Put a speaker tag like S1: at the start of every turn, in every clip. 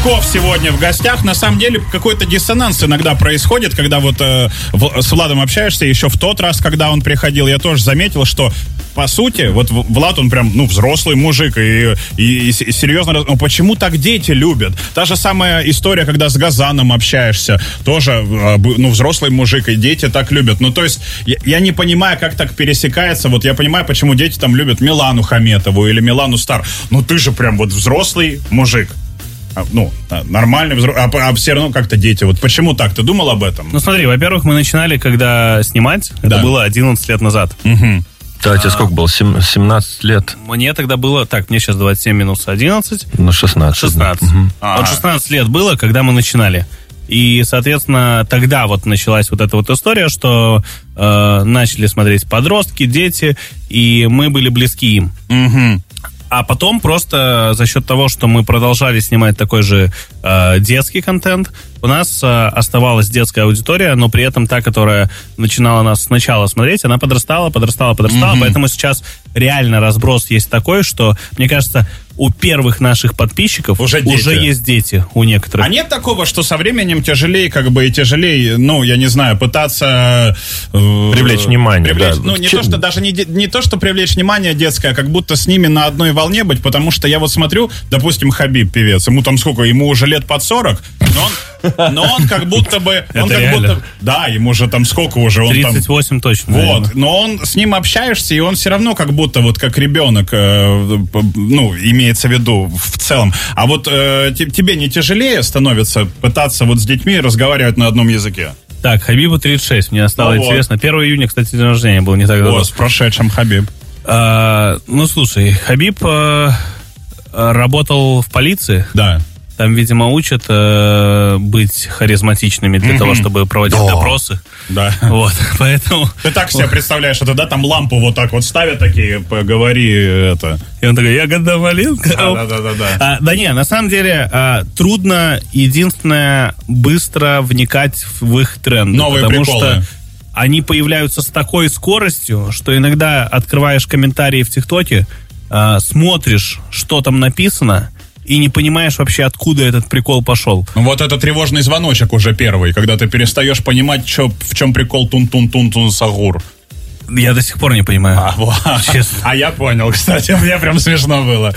S1: Ков сегодня в гостях. На самом деле какой-то диссонанс иногда происходит, когда вот с Владом общаешься. Еще в тот раз, когда он приходил, я тоже заметил, что по сути, вот Влад, он прям, взрослый мужик и серьезно, но почему так дети любят? Та же самая история, когда с Газаном общаешься, тоже, взрослый мужик и дети так любят. То есть, я не понимаю, как так пересекается. Вот я понимаю, почему дети там любят Милану Хаметову или Милану Стар. Ты же прям вот взрослый мужик. Нормальный взрослый, а все равно как-то дети. Вот почему так? Ты думал об этом?
S2: Смотри, во-первых, мы начинали, когда снимать, это было 11 лет назад.
S1: Угу.
S3: Да, тебе сколько было? 17 лет?
S2: Мне тогда было... мне сейчас 27 минус 11.
S3: 16.
S2: 16. Угу. Вот 16 лет было, когда мы начинали. И, соответственно, тогда вот началась вот эта вот история, что начали смотреть подростки, дети, и мы были близки им.
S1: Угу.
S2: А потом просто за счет того, что мы продолжали снимать такой же детский контент, у нас оставалась детская аудитория, но при этом та, которая начинала нас сначала смотреть, она подрастала, поэтому сейчас реально разброс есть такой, что, мне кажется, у первых наших подписчиков уже есть дети у некоторых.
S1: А нет такого, что со временем тяжелее, я не знаю, пытаться...
S3: привлечь внимание, да.
S1: Не то, что привлечь внимание детское, а как будто с ними на одной волне быть, потому что я вот смотрю, допустим, Хабиб, певец, ему там сколько, ему уже лет под 40, но он как будто бы... Да, ему же там сколько уже?
S2: 38 точно.
S1: Вот, но с ним общаешься, и он все равно как будто вот как ребенок, имеется в виду в целом. А вот тебе не тяжелее становится пытаться вот с детьми разговаривать на одном языке?
S2: Так, Хабибу 36, мне стало интересно. 1 июня, кстати, день рождения был не так давно.
S1: С прошедшим, Хабиб.
S2: Слушай, Хабиб работал в полиции.
S1: Да.
S2: Там, видимо, учат быть харизматичными для того, чтобы проводить допросы.
S1: Да.
S2: Вот, поэтому...
S1: Ты так себе представляешь, это, да, там лампу вот так вот ставят такие, поговори это.
S2: И он такой, ягода малинка.
S1: Да.
S2: Да не, на самом деле трудно, единственное, быстро вникать в их тренды.
S1: Новые
S2: потому
S1: приколы.
S2: Что они появляются с такой скоростью, что иногда открываешь комментарии в ТикТоке, смотришь, что там написано, и не понимаешь вообще, откуда этот прикол пошел.
S1: Вот это тревожный звоночек уже первый, когда ты перестаешь понимать, в чем прикол тун-тун-тун-тун сагур.
S2: Я до сих пор не понимаю. Честно.
S1: А я понял, кстати, мне прям смешно было.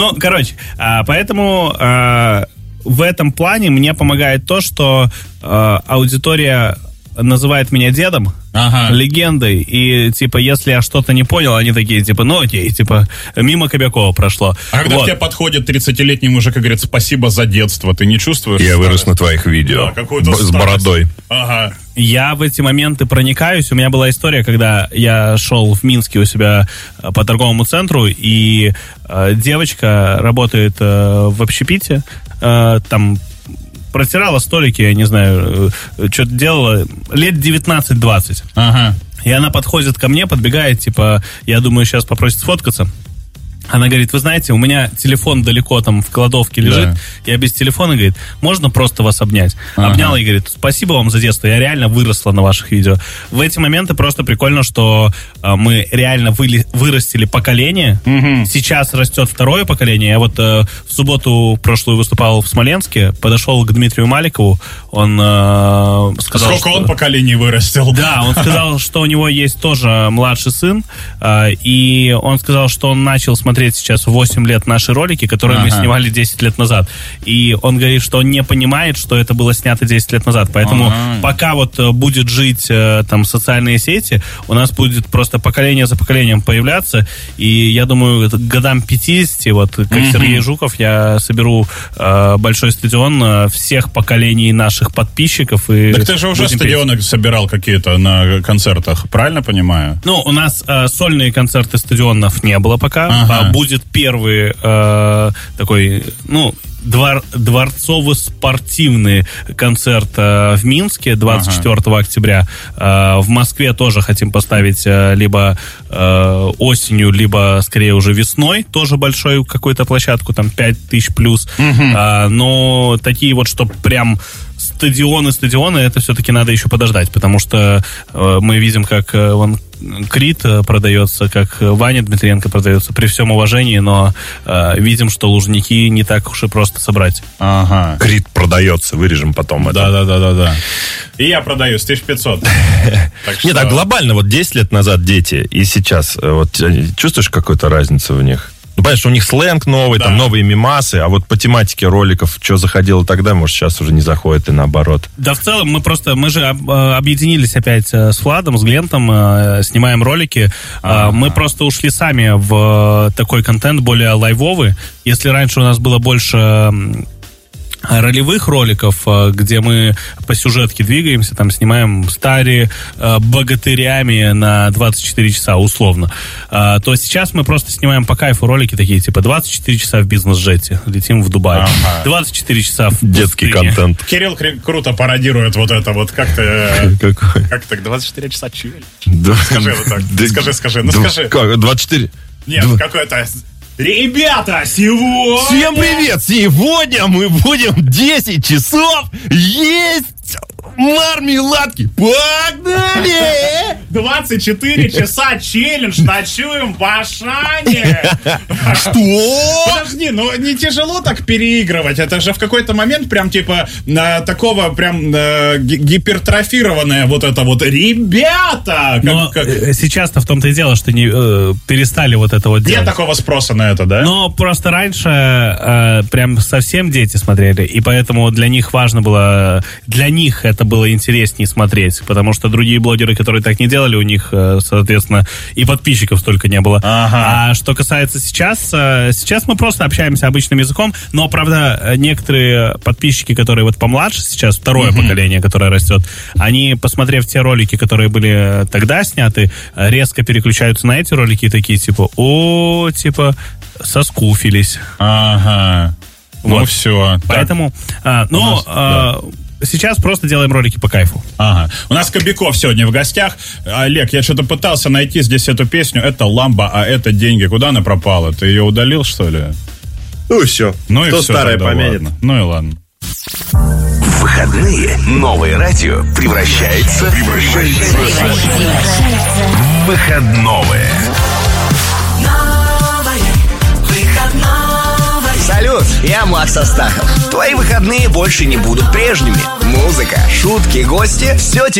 S2: Поэтому в этом плане мне помогает то, что аудитория называет меня дедом, легендой, и, если я что-то не понял, они такие, окей, мимо Кобякова прошло.
S1: А когда к тебе подходит 30-летний мужик и говорит, спасибо за детство, ты не чувствуешь?
S3: Я вырос на твоих видео, с бородой.
S1: Ага.
S2: Я в эти моменты проникаюсь. У меня была история, когда я шел в Минске у себя по торговому центру, и девочка работает в общепите, там протирала столики, я не знаю, что-то делала, лет 19-20.
S1: Ага.
S2: И она подходит ко мне, подбегает, я думаю, сейчас попросит сфоткаться. Она говорит, вы знаете, у меня телефон далеко там в кладовке лежит, я без телефона, говорит, можно просто вас обнять? Обняла и говорит, спасибо вам за детство, я реально выросла на ваших видео. В эти моменты просто прикольно, что мы реально вырастили поколение, сейчас растет второе поколение. Я вот в субботу прошлую выступал в Смоленске, подошел к Дмитрию Маликову, он сказал,
S1: сколько он поколений вырастил?
S2: Да, он сказал, что у него есть тоже младший сын, и он сказал, что он начал смотреть сейчас 8 лет наши ролики, которые мы снимали 10 лет назад. И он говорит, что он не понимает, что это было снято 10 лет назад. Поэтому пока вот будет жить там социальные сети, у нас будет просто поколение за поколением появляться. И я думаю, годам 50, вот как Сергей Жуков, я соберу большой стадион всех поколений наших подписчиков. И
S1: так ты же уже стадионы собирал какие-то на концертах, правильно понимаю?
S2: У нас сольные концерты стадионов не было пока. Будет первый такой, дворцово-спортивный концерт в Минске 24 октября. В Москве тоже хотим поставить либо осенью, либо скорее уже весной. Тоже большую какую-то площадку, там 5000 плюс. Но такие вот, что прям стадионы, это все-таки надо еще подождать, потому что мы видим, как Крит продается, как Ваня Дмитриенко продается, при всем уважении, но видим, что Лужники не так уж и просто собрать.
S3: Ага. Крит продается, вырежем потом это.
S1: Да. И я продаю с 1500.
S3: Нет, а глобально, вот 10 лет назад дети и сейчас, вот чувствуешь какую-то разницу в них? Ну, понимаешь, у них сленг новый, там новые мемасы, а вот по тематике роликов, что заходило тогда, может, сейчас уже не заходит и наоборот.
S2: Да, в целом, мы же объединились опять с Владом, с Глентом, снимаем ролики. Мы просто ушли сами в такой контент более лайвовый. Если раньше у нас было больше ролевых роликов, где мы по сюжетке двигаемся, там снимаем старые богатырями на 24 часа, условно, то сейчас мы просто снимаем по кайфу ролики такие, типа 24 часа в бизнес-джете, летим в Дубай, 24 часа в
S3: детский контент.
S1: Кирилл круто пародирует вот это вот, как так 24 часа чили? Скажи вот так, скажи.
S3: Как, 24?
S1: Нет, какой-то... Ребята, сегодня...
S3: Всем привет! Сегодня мы будем 10 часов есть мармеладки. Погнали!
S1: 24 часа челлендж, ночуем в Ашане.
S3: Что?
S1: Подожди, ну не тяжело так переигрывать. Это же в какой-то момент прям типа такого прям гипертрофированное вот это вот. Ребята!
S2: Сейчас-то в том-то и дело, что не перестали вот это вот делать.
S1: Нет такого спроса на это, да?
S2: Но просто раньше прям совсем дети смотрели, и поэтому для них важно было, для них это было интереснее смотреть, потому что другие блогеры, которые так не делали, у них, соответственно, и подписчиков столько не было. А что касается сейчас мы просто общаемся обычным языком, но, правда, некоторые подписчики, которые вот помладше сейчас, второе поколение, которое растет, они, посмотрев те ролики, которые были тогда сняты, резко переключаются на эти ролики и такие, типа, соскуфились.
S1: Ага. Вот. Ну, все.
S2: Поэтому, сейчас просто делаем ролики по кайфу.
S1: Ага. У нас Кобяков сегодня в гостях. Олег, я что-то пытался найти здесь эту песню. Это «Ламба», а это «Деньги». Куда она пропала? Ты ее удалил, что ли?
S3: Ну и все.
S1: Ну и
S3: кто
S1: все,
S3: старое помянет.
S1: Ну и ладно.
S4: В выходные новое радио превращается в выходное. Салют, я Макс Астахов. Твои выходные больше не будут прежними. Музыка, шутки, гости — все